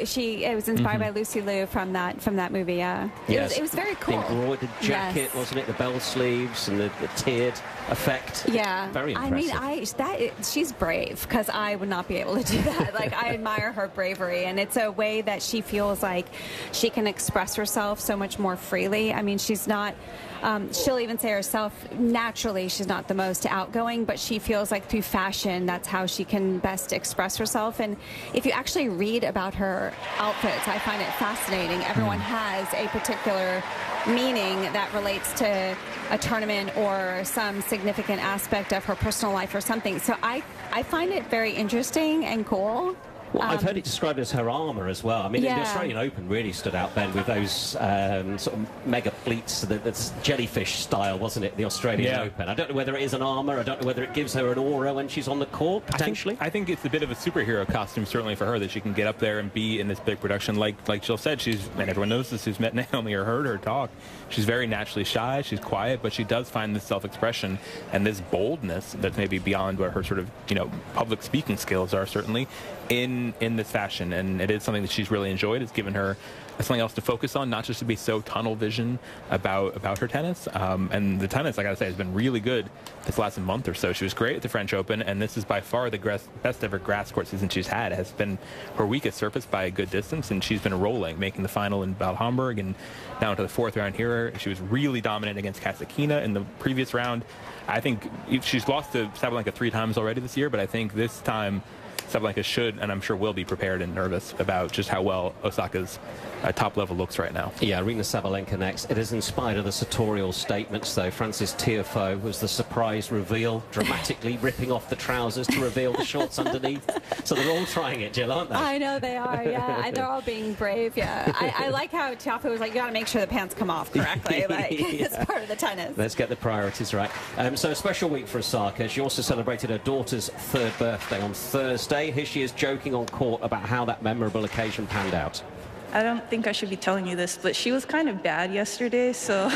it was inspired by Lucy Liu from that movie. Yeah, yes. It was very cool. The embroidered jacket, wasn't it? The bell sleeves and the tiered effect. Yeah, very impressive. I mean, she's brave, because I would not be able to do that. Like, I admire her bravery, and it's a way that she feels like she can express herself so much more freely. I mean, she's not. She'll even say herself, naturally, she's not the most outgoing, but she feels like through fashion, that's how she can best express herself. And if you actually read about her outfits, I find it fascinating. Everyone has a particular meaning that relates to a tournament or some significant aspect of her personal life or something. So I find it very interesting and cool. Well, I've heard it described as her armour as well. I mean, the Australian Open really stood out, Ben, with those sort of mega pleats, that's jellyfish style, wasn't it, the Australian Open? I don't know whether it is an armour. I don't know whether it gives her an aura when she's on the court, potentially. I think it's a bit of a superhero costume, certainly for her, that she can get up there and be in this big production. Like Jill said, and everyone knows this who's met Naomi or heard her talk, she's very naturally shy, she's quiet, but she does find this self-expression and this boldness that's maybe beyond what her sort of, public speaking skills are, certainly, in this fashion, and it is something that she's really enjoyed. It's given her something else to focus on, not just to be so tunnel vision about her tennis. And the tennis, I gotta say, has been really good this last month or so. She was great at the French Open, and this is by far the best ever grass court season she's had. It has been her weakest surface by a good distance, and she's been rolling, making the final in Bad Homburg and down to the fourth round here. She was really dominant against Kasatkina in the previous round. I think she's lost to Sabalenka 3 times already this year, but I think this time Sabalenka should, and I'm sure will be, prepared and nervous about just how well Osaka's top level looks right now. Yeah, Aryna Sabalenka next. It is inspired of the sartorial statements, though. Frances Tiafoe was the surprise reveal, dramatically ripping off the trousers to reveal the shorts underneath. So they're all trying it, Jill, aren't they? I know they are, yeah. And they're all being brave, yeah. I like how Tiafoe was like, you got to make sure the pants come off correctly. Like, it's part of the tennis. Let's get the priorities right. So a special week for Osaka. She also celebrated her daughter's 3rd birthday on Thursday. Here she is joking on court about how that memorable occasion panned out. I don't think I should be telling you this, but she was kind of bad yesterday, so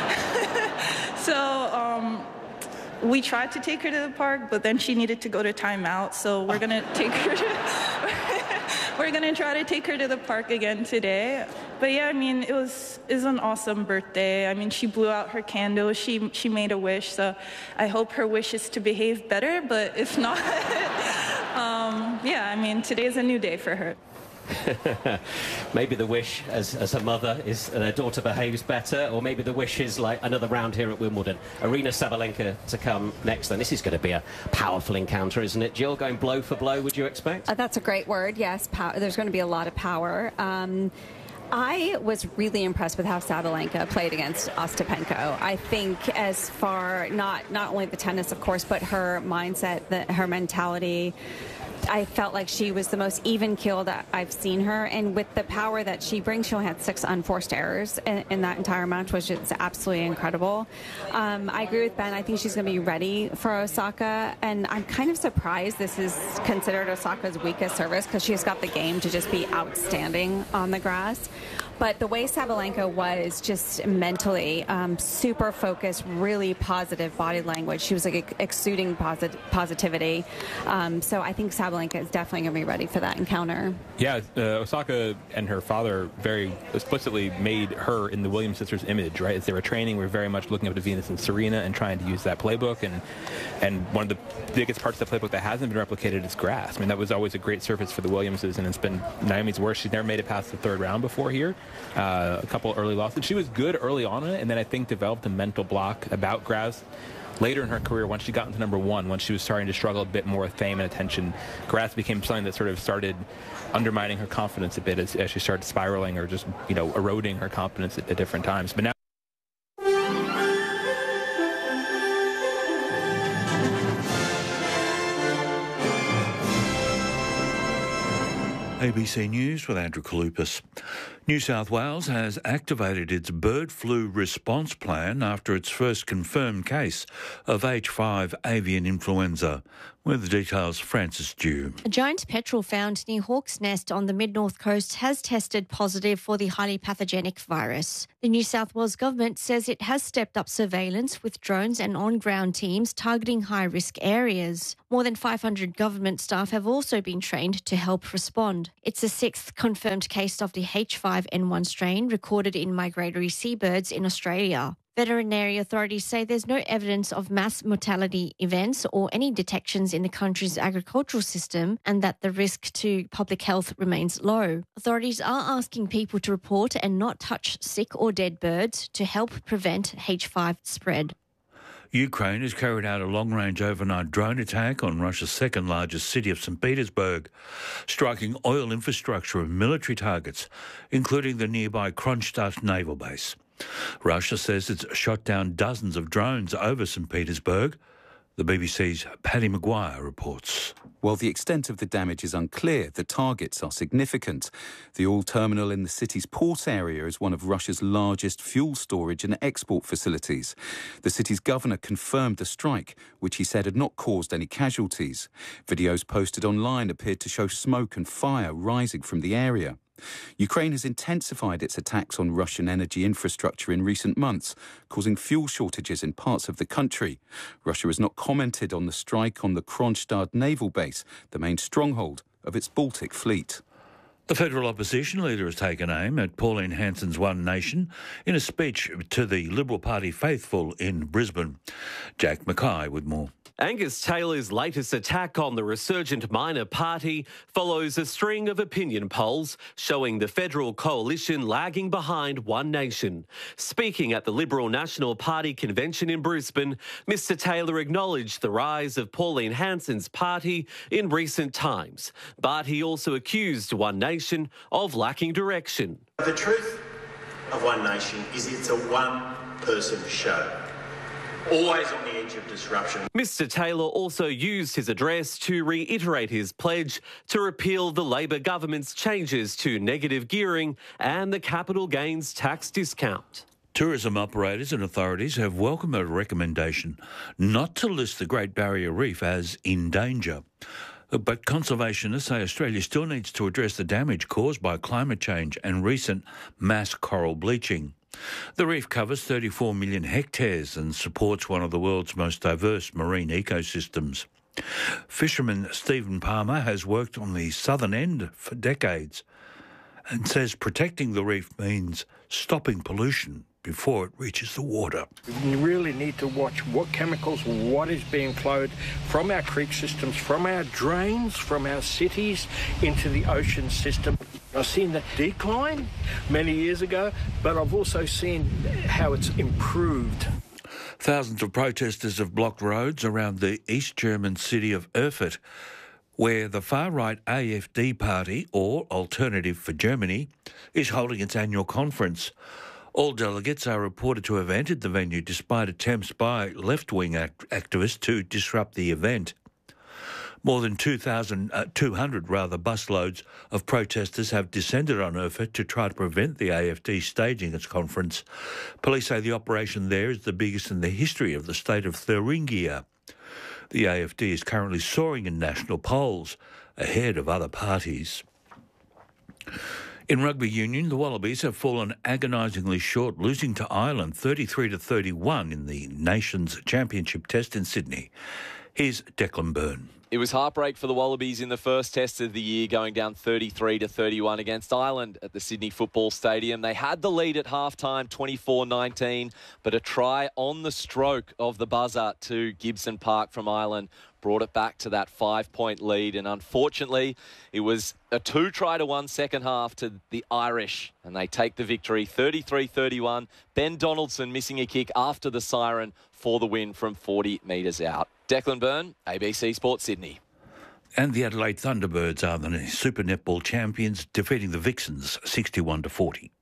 we tried to take her to the park, but then she needed to go to timeout, so we're gonna take her we're gonna try to take her to the park again today. But yeah, I mean, it was an awesome birthday. I mean, she blew out her candle, she made a wish, so I hope her wish is to behave better, but if not, yeah, I mean, today's a new day for her. Maybe the wish, as a mother, is their daughter behaves better, or maybe the wish is like another round here at Wimbledon. Aryna Sabalenka to come next, then. This is going to be a powerful encounter, isn't it, Jill? Going blow for blow, would you expect? That's a great word, yes. There's going to be a lot of power. I was really impressed with how Sabalenka played against Ostapenko. I think as far, not only the tennis, of course, but her mindset, her mentality, I felt like she was the most even-keeled that I've seen her, and with the power that she brings, she only had 6 unforced errors in that entire match, which is absolutely incredible. I agree with Ben. I think she's going to be ready for Osaka, and I'm kind of surprised this is considered Osaka's weakest service, because she's got the game to just be outstanding on the grass. But the way Sabalenka was just mentally super focused, really positive body language. She was like exuding positivity. So I think Sabalenka is definitely going to be ready for that encounter. Yeah, Osaka and her father very explicitly made her in the Williams sisters' image, right? As they were training, we were very much looking up to Venus and Serena and trying to use that playbook. And one of the biggest parts of the playbook that hasn't been replicated is grass. I mean, that was always a great surface for the Williamses, and it's been Naomi's worst. She's never made it past the 3rd round before here. A couple early losses. She was good early on in it, and then I think developed a mental block about grass later in her career. Once she got into number 1, when she was starting to struggle a bit more with fame and attention, grass became something that sort of started undermining her confidence a bit as she started spiraling or just, eroding her confidence at different times. But now ABC News with Andrew Kalupas. New South Wales has activated its bird flu response plan after its first confirmed case of H5 avian influenza. With the details, Francis Dew. A giant petrel found near Hawke's Nest on the mid-north coast has tested positive for the highly pathogenic virus. The New South Wales government says it has stepped up surveillance with drones and on-ground teams targeting high-risk areas. More than 500 government staff have also been trained to help respond. It's the sixth confirmed case of the H5N1 strain recorded in migratory seabirds in Australia. Veterinary authorities say there's no evidence of mass mortality events or any detections in the country's agricultural system and that the risk to public health remains low. Authorities are asking people to report and not touch sick or dead birds to help prevent H5 spread. Ukraine has carried out a long-range overnight drone attack on Russia's second-largest city of St. Petersburg, striking oil infrastructure and military targets, including the nearby Kronstadt naval base. Russia says it's shot down dozens of drones over St. Petersburg. The BBC's Paddy Maguire reports. While the extent of the damage is unclear, the targets are significant. The oil terminal in the city's port area is one of Russia's largest fuel storage and export facilities. The city's governor confirmed the strike, which he said had not caused any casualties. Videos posted online appeared to show smoke and fire rising from the area. Ukraine has intensified its attacks on Russian energy infrastructure in recent months, causing fuel shortages in parts of the country. Russia has not commented on the strike on the Kronstadt naval base, the main stronghold of its Baltic fleet. The federal opposition leader has taken aim at Pauline Hanson's One Nation in a speech to the Liberal Party faithful in Brisbane. Jack Mackay with more. Angus Taylor's latest attack on the resurgent minor party follows a string of opinion polls showing the federal coalition lagging behind One Nation. Speaking at the Liberal National Party convention in Brisbane, Mr Taylor acknowledged the rise of Pauline Hanson's party in recent times, but he also accused One Nation of lacking direction. The truth of One Nation is it's a one-person show. Always on the edge of disruption. Mr Taylor also used his address to reiterate his pledge to repeal the Labor government's changes to negative gearing and the capital gains tax discount. Tourism operators and authorities have welcomed a recommendation not to list the Great Barrier Reef as in danger. But conservationists say Australia still needs to address the damage caused by climate change and recent mass coral bleaching. The reef covers 34 million hectares and supports one of the world's most diverse marine ecosystems. Fisherman Stephen Palmer has worked on the southern end for decades and says protecting the reef means stopping pollution before it reaches the water. We really need to watch what chemicals, what is being flowed from our creek systems, from our drains, from our cities into the ocean system. I've seen the decline many years ago, but I've also seen how it's improved. Thousands of protesters have blocked roads around the East German city of Erfurt, where the far-right AfD party, or Alternative for Germany, is holding its annual conference. All delegates are reported to have entered the venue despite attempts by left-wing activists to disrupt the event. More than 200 busloads of protesters have descended on Erfurt to try to prevent the AfD staging its conference. Police say the operation there is the biggest in the history of the state of Thuringia. The AfD is currently soaring in national polls, ahead of other parties. In rugby union, the Wallabies have fallen agonisingly short, losing to Ireland 33-31 in the Nations Championship Test in Sydney. Here's Declan Byrne. It was heartbreak for the Wallabies in the first test of the year, going down 33-31 against Ireland at the Sydney Football Stadium. They had the lead at halftime, 24-19, but a try on the stroke of the buzzer to Gibson Park from Ireland brought it back to that 5-point lead. And unfortunately, it was a 2-try-to-1 second half to the Irish, and they take the victory 33-31. Ben Donaldson missing a kick after the siren for the win from 40 metres out. Declan Byrne, ABC Sports Sydney. And the Adelaide Thunderbirds are the Super Netball champions, defeating the Vixens 61-40.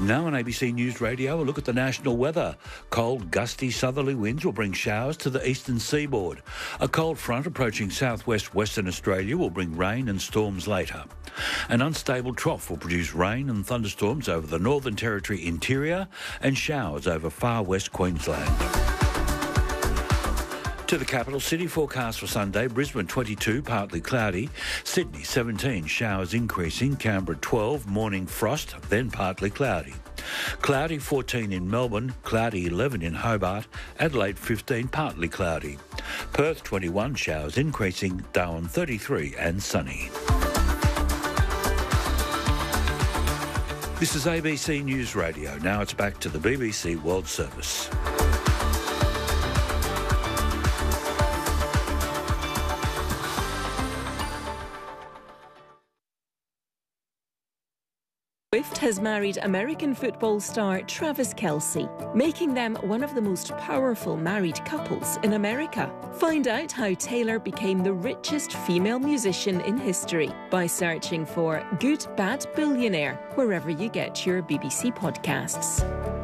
Now on ABC News Radio, a look at the national weather. Cold, gusty southerly winds will bring showers to the eastern seaboard. A cold front approaching southwest Western Australia will bring rain and storms later. An unstable trough will produce rain and thunderstorms over the Northern Territory interior and showers over far west Queensland. To the capital city, forecast for Sunday: Brisbane 22, partly cloudy; Sydney 17, showers increasing; Canberra 12, morning frost, then partly cloudy; cloudy 14 in Melbourne; cloudy 11 in Hobart; Adelaide 15, partly cloudy; Perth 21, showers increasing; Darwin 33 and sunny. This is ABC News Radio. Now it's back to the BBC World Service. Swift has married American football star Travis Kelce, making them one of the most powerful married couples in America. Find out how Taylor became the richest female musician in history by searching for Good Bad Billionaire wherever you get your BBC podcasts.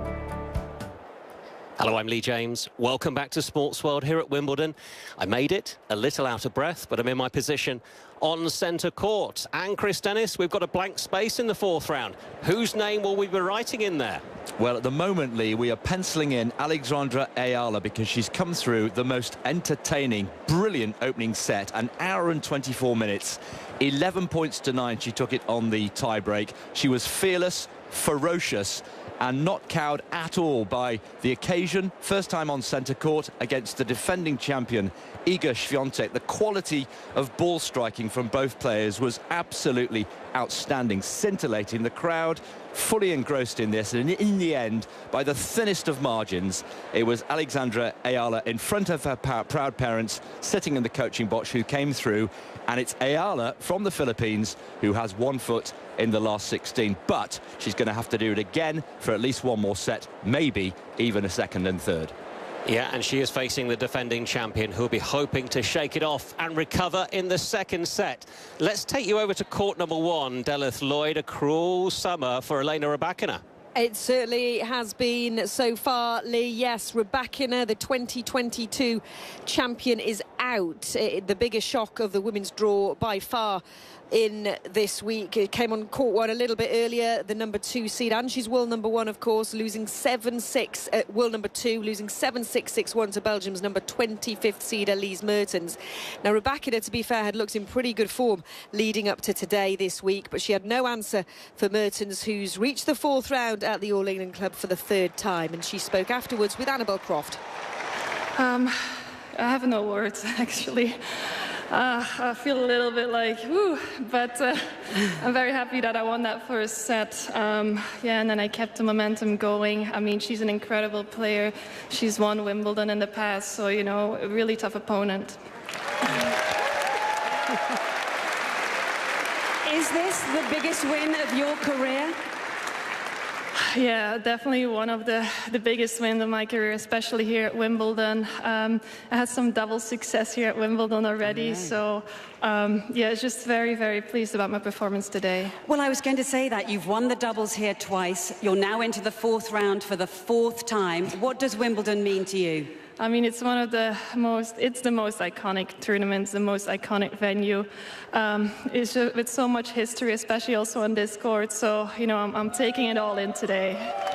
Hello, I'm Lee James. Welcome back to Sports World here at Wimbledon. I made it, a little out of breath, but I'm in my position on centre court. And Chris Dennis, we've got a blank space in the fourth round. Whose name will we be writing in there? Well, at the moment, Lee, we are penciling in Alexandra Ayala because she's come through the most entertaining, brilliant opening set, an hour and 24 minutes. 11 points to 9, she took it on the tie-break. She was fearless, ferocious, and not cowed at all by the occasion. First time on centre court against the defending champion, Iga Swiatek. The quality of ball striking from both players was absolutely outstanding, scintillating. The crowd fully engrossed in this, and in the end, by the thinnest of margins, it was Alexandra Ayala in front of her proud parents sitting in the coaching box who came through, and it's Ayala from the Philippines who has 1 foot in the last 16, but she's going to have to do it again for at least one more set, maybe even a second and third. Yeah, and she is facing the defending champion, who'll be hoping to shake it off and recover in the second set. Let's take you over to court number 1, Delith Lloyd. A cruel summer for Elena Rybakina. It certainly has been so far, Lee. Yes, Rybakina, the 2022 champion, is out. The biggest shock of the women's draw by far in this week. It came on court 1 a little bit earlier, the number 2 seed, and she's world number 1, of course, losing 7-6 at world number 2, losing 7-6, 6-1 to Belgium's number 25th seed, Elise Mertens. Now, Rybakina, to be fair, had looked in pretty good form leading up to today this week, but she had no answer for Mertens, who's reached the fourth round at the All England Club for the 3rd time, and she spoke afterwards with Annabel Croft. I have no words, actually. I feel a little bit like, whew, but I'm very happy that I won that first set. And then I kept the momentum going. I mean, she's an incredible player. She's won Wimbledon in the past, so, you know, a really tough opponent. Is this the biggest win of your career? Yeah, definitely one of the biggest wins of my career, especially here at Wimbledon. I had some double success here at Wimbledon already, so yeah, just very, very pleased about my performance today. Well, I was going to say that. You've won the doubles here twice. You're now into the 4th round for the 4th time. What does Wimbledon mean to you? I mean, it's one of the most iconic tournaments, the most iconic venue. It's just with so much history, especially also on this court. So, you know, I'm taking it all in today.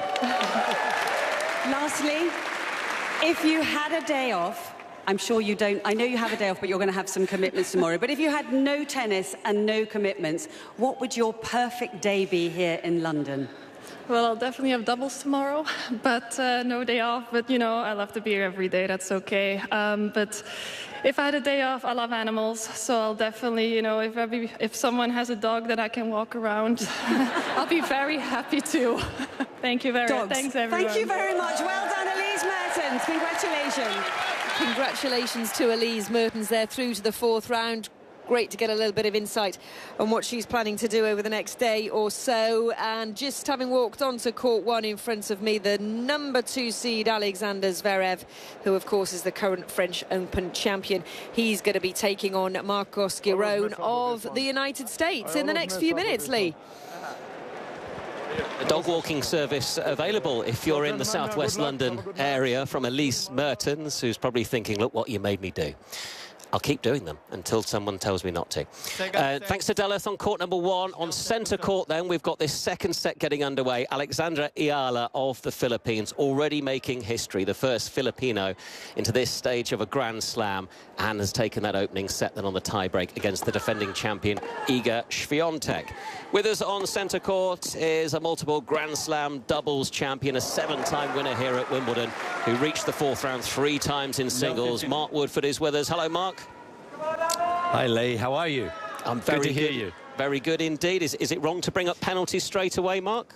Lastly, if you had a day off, I'm sure you don't, I know you have a day off, but you're going to have some commitments tomorrow. But if you had no tennis and no commitments, what would your perfect day be here in London? Well, I'll definitely have doubles tomorrow, but no day off. But, you know, I love to be here every day. That's okay. But if I had a day off, I love animals. So I'll definitely, you know, if someone has a dog that I can walk around, I'll be very happy to. Thank you very much. Thanks, everyone. Thank you very much. Well done, Elise Mertens. Congratulations. Congratulations to Elise Mertens. They're through to the 4th round. Great to get a little bit of insight on what she's planning to do over the next day or so. And just having walked onto court 1 in front of me, the number 2 seed, Alexander Zverev, who of course is the current French Open champion. He's going to be taking on Marcos Giron of the United States in the next few minutes, Lee. A dog walking service available if you're in the southwest London area from Elise Mertens, who's probably thinking, look what you made me do. I'll keep doing them until someone tells me not to. Thanks to Deleth on court number 1. On centre court, then, we've got this second set getting underway. Alexandra Ayala of the Philippines already making history, the first Filipino into this stage of a Grand Slam, and has taken that opening set then on the tie-break against the defending champion, Iga Świątek. With us on centre court is a multiple Grand Slam doubles champion, a 7-time winner here at Wimbledon, who reached the 4th round 3 times in singles. Mark Woodforde is with us. Hello, Mark. Hi, Lee. How are you? I'm very good to hear you. Very good indeed. Is it wrong to bring up penalties straight away, Mark?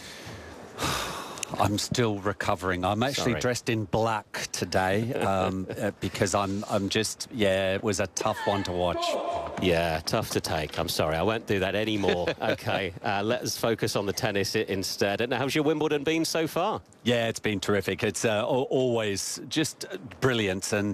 I'm still recovering. I'm actually dressed in black today because I'm just, it was a tough one to watch. Yeah, tough to take. I'm sorry, I won't do that anymore. OK, let us focus on the tennis instead. And how's your Wimbledon been so far? Yeah, it's been terrific. It's always just brilliant and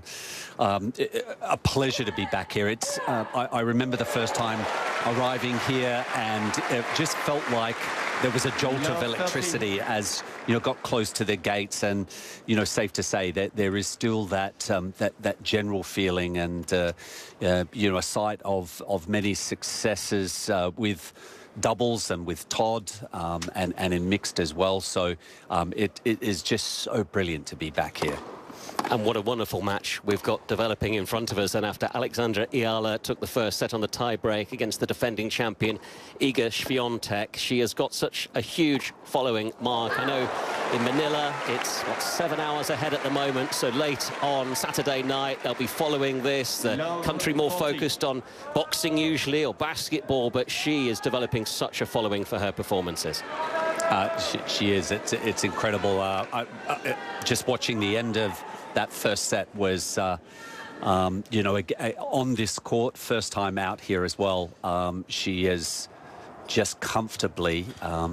a pleasure to be back here. It's I remember the first time arriving here, and it just felt like there was a jolt of electricity as got close to the gates, and safe to say that there is still that that general feeling, and a sight of many successes with doubles and with Todd and in mixed as well. So it is just so brilliant to be back here. And what a wonderful match we've got developing in front of us. And after Alexandra Ayala took the first set on the tie-break against the defending champion, Iga Świątek, she has got such a huge following, Mark. I know in Manila it's, 7 hours ahead at the moment, so late on Saturday night they'll be following this. The country more focused on boxing usually, or basketball, but she is developing such a following for her performances. She is. It's incredible. Just watching the end of that first set was, on this court, first time out here as well. She is just comfortably,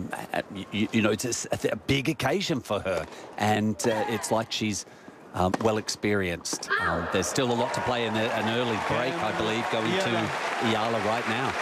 it's a big occasion for her, and it's like she's well experienced. There's still a lot to play in an early break, I believe, going to Ayala right now.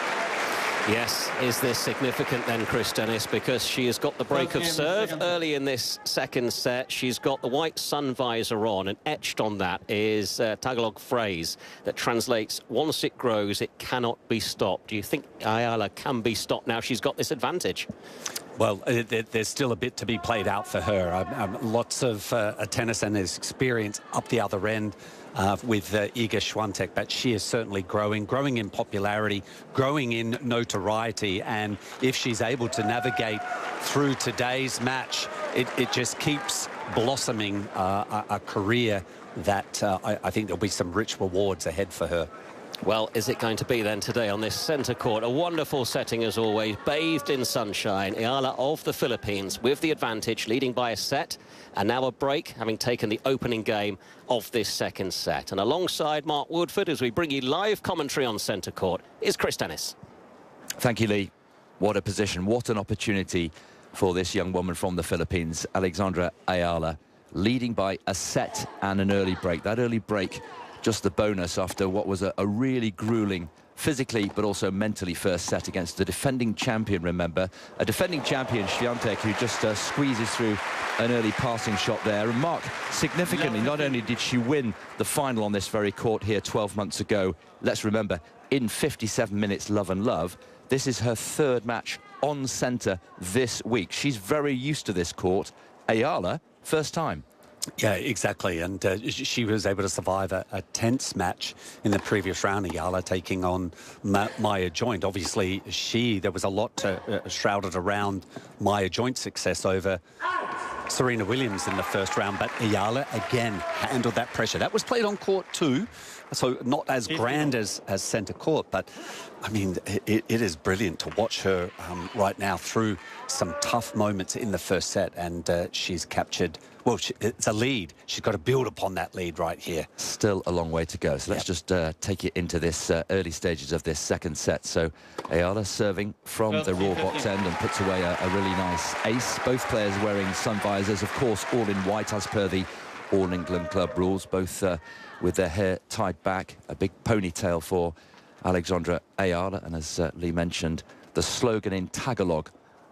Yes, is this significant then, Chris Dennis, because she has got the break of serve early in this second set. She's got the white sun visor on, and etched on that is a Tagalog phrase that translates, once it grows, it cannot be stopped. Do you think Ayala can be stopped now she's got this advantage? Well, there's still a bit to be played out for her. Lots of tennis and experience up the other end with Iga Świątek, but she is certainly growing in popularity, growing in notoriety, and if she's able to navigate through today's match, it just keeps blossoming a career that I think there'll be some rich rewards ahead for her. Well, is it going to be then today on this centre court? A wonderful setting as always, bathed in sunshine. Ayala of the Philippines with the advantage, leading by a set, and now a break, having taken the opening game of this second set. And alongside Mark Woodforde, as we bring you live commentary on centre court, is Chris Dennis. Thank you, Lee. What a position, what an opportunity for this young woman from the Philippines, Alexandra Ayala, leading by a set and an early break. That early break, just the bonus after what was a really grueling physically but also mentally first set against the defending champion, remember. A defending champion, Świątek, who just squeezes through an early passing shot there. And Mark, significantly, not only did she win the final on this very court here 12 months ago, let's remember, in 57 minutes love and love, this is her third match on centre this week. She's very used to this court. Ayala, first time. Yeah, exactly. And she was able to survive a tense match in the previous round, Ayala taking on Maya Joint. Obviously, there was a lot shrouded around Maya Joint's success over Serena Williams in the first round, but Ayala again handled that pressure. That was played on court too, so not as grand as centre court, but I mean, it is brilliant to watch her right now through some tough moments in the first set, and she's captured, well, it's a lead. She's got to build upon that lead right here. Still a long way to go, so let's just take it into this early stages of this second set. So Ayala serving from the raw box end and puts away a really nice ace. Both players wearing sun visors, of course, all in white as per the All England Club rules, both with their hair tied back, a big ponytail for Alexandra Ayala, and as Lee mentioned, the slogan in Tagalog,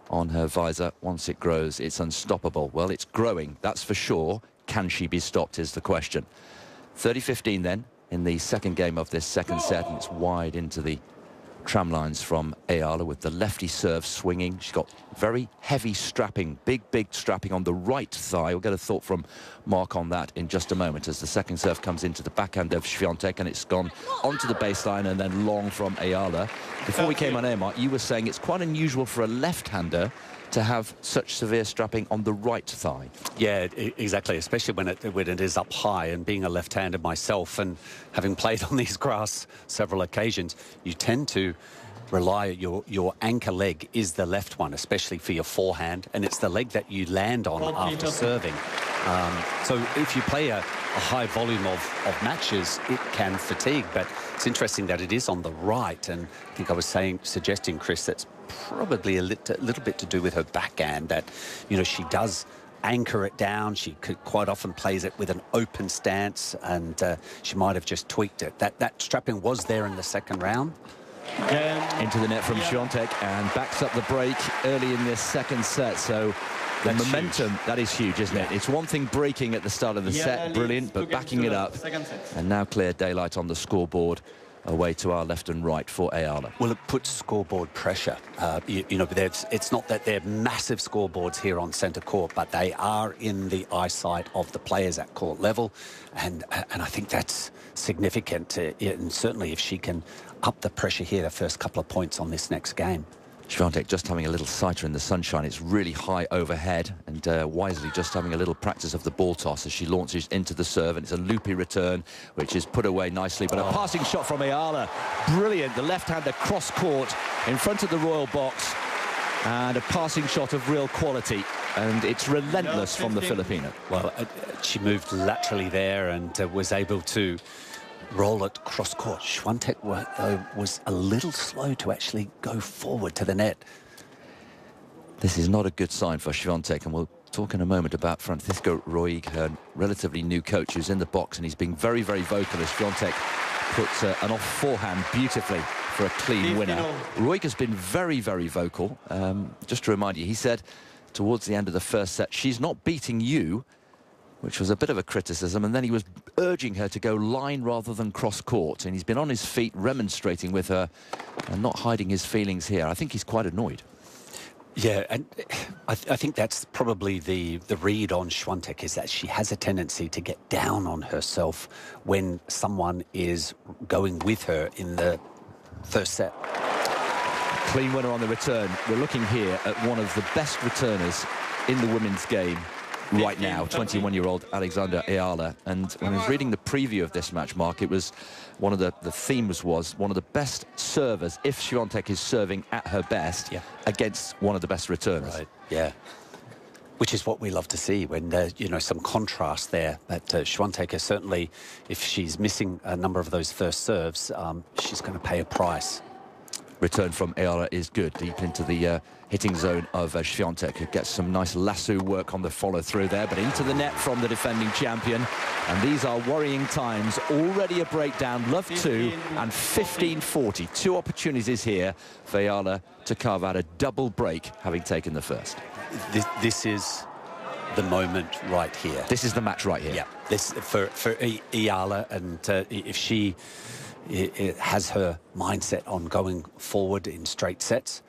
on her visor. Once it grows, it's unstoppable. Well, it's growing, that's for sure. Can she be stopped is the question. 30-15 then in the second game of this second set, and it's wide into the tram lines from Ayala with the lefty serve swinging. She's got very heavy strapping, big strapping on the right thigh. We'll get a thought from Mark on that in just a moment as the second serve comes into the backhand of Swiatek, and it's gone onto the baseline and then long from Ayala. Before we came on air, Mark, you were saying it's quite unusual for a left-hander to have such severe strapping on the right thigh. Yeah, exactly, especially when it is up high. And being a left-hander myself and having played on these grass several occasions, you tend to rely your anchor leg is the left one, especially for your forehand, and it's the leg that you land on after serving. So if you play a high volume of matches, it can fatigue. But it's interesting that it is on the right, and I think I was suggesting, Chris, that's probably a little bit to do with her backhand, that, you know, she does anchor it down. She quite often plays it with an open stance, and she might have just tweaked it. That strapping was there in the second round. Into the net from Swiatek, and backs up the break early in this second set. So the momentum, that is huge, isn't it? It's one thing breaking at the start of the set, brilliant, but backing it up. And now clear daylight on the scoreboard, away to our left and right for Ayala. Well, it puts scoreboard pressure. You know, it's not that they're massive scoreboards here on centre court, but they are in the eyesight of the players at court level, and I think that's significant. And certainly if she can up the pressure here, the first couple of points on this next game. Swiatek just having a little sighter in the sunshine. It's really high overhead, and wisely just having a little practice of the ball toss as she launches into the serve, and it's a loopy return which is put away nicely. But a passing shot from Ayala, brilliant. The left-hander cross court in front of the royal box, and a passing shot of real quality, and it's relentless from the Filipino. Well, she moved laterally there and was able to roll it cross court. Swiatek, though, was a little slow to actually go forward to the net. This is not a good sign for Swiatek, and we'll talk in a moment about Francisco Roig, her relatively new coach, who's in the box, and he's being very vocal as Swiatek puts an off forehand beautifully for a clean winner. Roig has been very vocal. Just to remind you, he said towards the end of the first set, she's not beating you, which was a bit of a criticism, and then he was urging her to go line rather than cross court, and he's been on his feet remonstrating with her and not hiding his feelings here. I think he's quite annoyed. Yeah, and I think that's probably the read on Swiatek, is that she has a tendency to get down on herself when someone is going with her in the first set. Clean winner on the return. We're looking here at one of the best returners in the women's game right now, 21-year-old Alexandra Ayala. And when I was reading the preview of this match, Mark, it was one of the themes was one of the best servers, if Swiatek is serving at her best, against one of the best returners. Right, yeah. Which is what we love to see, when there's, you know, some contrast there. But Swiatek is certainly, if she's missing a number of those first serves, she's going to pay a price. Return from Ayala is good, deep into the hitting zone of Swiatek, who gets some nice lasso work on the follow-through there, but into the net from the defending champion. And these are worrying times. Already a breakdown, love 2 and 15-40. Two opportunities here for Ayala to carve out a double break, having taken the first. This is the moment right here. This is the match right here. Yeah, this for Ayala, and if she has her mindset on going forward in straight sets.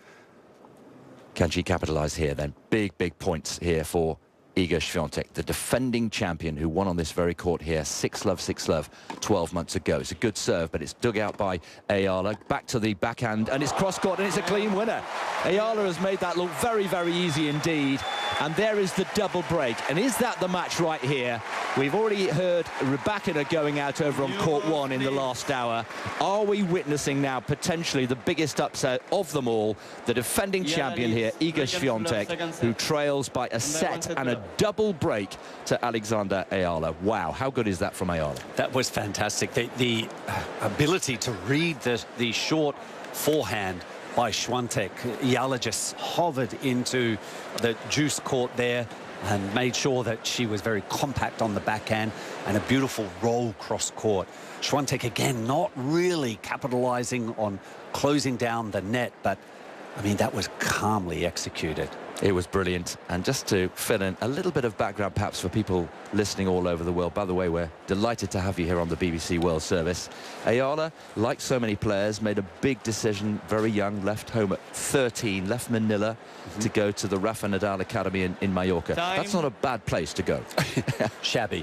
Can she capitalise here then? Big points here for Iga Swiatek, the defending champion who won on this very court here, 6-love, 12 months ago. It's a good serve, but it's dug out by Ayala. Back to the backhand, and it's cross-court, and it's a clean winner. Ayala has made that look very easy indeed. And there is the double break. And is that the match right here? We've already heard Rybakina going out over on court 1 in the last hour. Are we witnessing now potentially the biggest upset of them all? The defending champion here, Iga Swiatek, who trails by a set and a double break to Alexandra Ayala. Wow, how good is that from Ayala? That was fantastic. The ability to read the short forehand by Swiatek. Ayala just hovered into the juice court there and made sure that she was very compact on the backhand, and a beautiful roll cross court. Swiatek again not really capitalizing on closing down the net, but I mean, that was calmly executed. It was brilliant. And just to fill in a little bit of background perhaps for people listening all over the world, by the way, we're delighted to have you here on the BBC World Service. Ayala, like so many players, made a big decision very young, left home at 13, left Manila to go to the Rafa Nadal Academy in Mallorca. That's not a bad place to go. Shabby.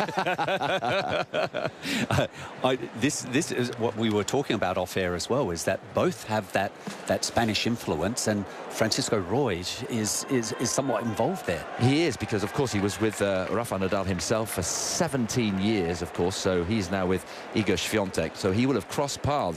This is what we were talking about off air as well, is that both have that Spanish influence, and Francisco Roy is somewhat involved there. He is, because of course he was with Rafa Nadal himself for 17 years, of course, so he's now with Iga Świątek, so he will have crossed paths